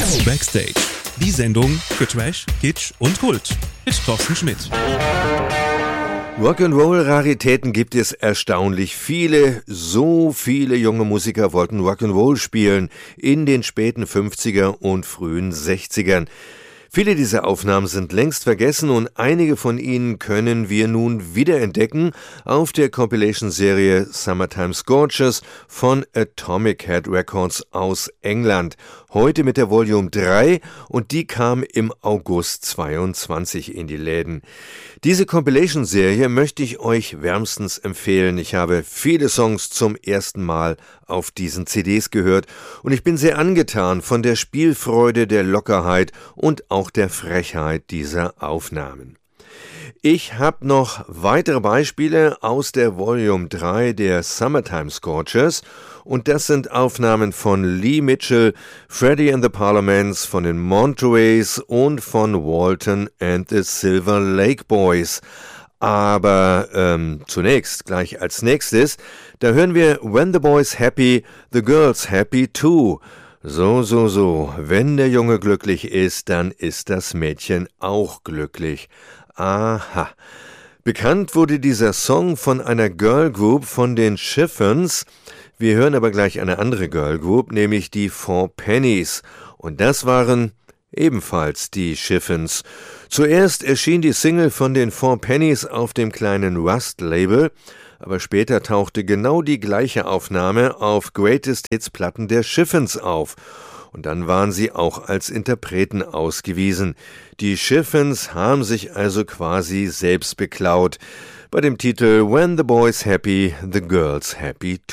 Backstage, die Sendung für Trash, Kitsch und Kult mit Thorsten Schmidt. Rock'n'Roll-Raritäten gibt es erstaunlich viele. So viele junge Musiker wollten Rock'n'Roll spielen in den späten 50er und frühen 60ern. Viele dieser Aufnahmen sind längst vergessen und einige von ihnen können wir nun wiederentdecken auf der Compilation-Serie Summertime Scorchers von Atomic Head Records aus England. Heute mit der Volume 3 und die kam im August 22 in die Läden. Diese Compilation-Serie möchte ich euch wärmstens empfehlen. Ich habe viele Songs zum ersten Mal auf diesen CDs gehört und ich bin sehr angetan von der Spielfreude, der Lockerheit und auch der Frechheit dieser Aufnahmen. Ich habe noch weitere Beispiele aus der Volume 3 der Summertime Scorchers und das sind Aufnahmen von Lee Mitchell, Freddie and the Parliaments, von den Montereys und von Walton and the Silver Lake Boys. Aber zunächst, gleich als nächstes, da hören wir When the Boy's Happy, the Girl's Happy Too. So, wenn der Junge glücklich ist, dann ist das Mädchen auch glücklich. Aha. Bekannt wurde dieser Song von einer Girl Group von den Chiffons. Wir hören aber gleich eine andere Girl Group, nämlich die Four Pennies. Und das waren ebenfalls die Chiffons. Zuerst erschien die Single von den Four Pennies auf dem kleinen Rust-Label, aber später tauchte genau die gleiche Aufnahme auf Greatest Hits-Platten der Chiffons auf. Und dann waren sie auch als Interpreten ausgewiesen. Die Chiffons haben sich also quasi selbst beklaut. Bei dem Titel When the Boy's Happy, the Girl's Happy